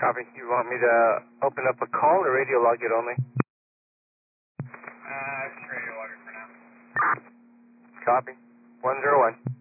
Copy. You want me to open up a call or radio log it only? Just radio log it for now. Copy. 101.